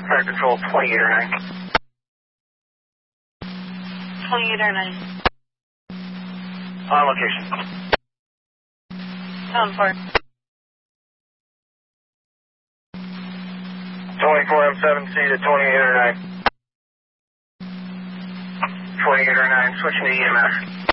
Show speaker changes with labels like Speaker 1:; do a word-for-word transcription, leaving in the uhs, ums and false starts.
Speaker 1: Fire Control twenty-eight or nine.
Speaker 2: twenty-eight or nine.
Speaker 1: On location.
Speaker 2: Town Park.
Speaker 1: twenty-four M seven C to twenty-eight or nine. twenty-eight or nine, switching to E M S.